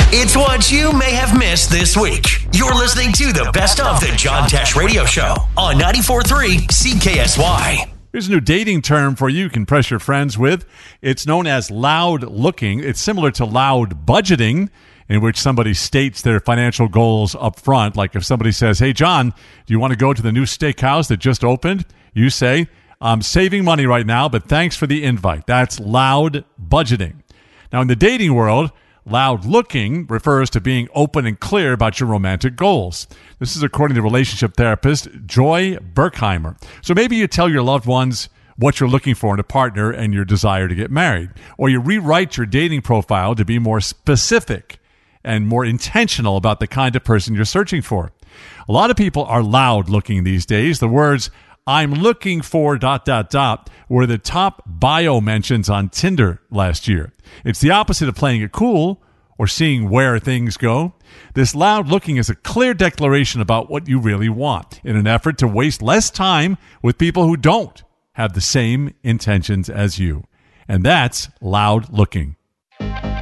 It's what you may have missed this week. You're listening to the best of the John Tesh Radio Show on 94.3 CKSY. Here's a new dating term for you can press your friends with. It's known as loud looking. It's similar to loud budgeting, in which somebody states their financial goals up front. Like if somebody says, hey, John, do you want to go to the new steakhouse that just opened? You say, I'm saving money right now, but thanks for the invite. That's loud budgeting. Now, in the dating world, loud looking refers to being open and clear about your romantic goals. This is according to relationship therapist Joy Berkheimer. So maybe you tell your loved ones what you're looking for in a partner and your desire to get married. Or you rewrite your dating profile to be more specific and more intentional about the kind of person you're searching for. A lot of people are loud looking these days. The words, I'm looking for ... were the top bio mentions on Tinder last year. It's the opposite of playing it cool or seeing where things go. This loud looking is a clear declaration about what you really want in an effort to waste less time with people who don't have the same intentions as you. And that's loud looking.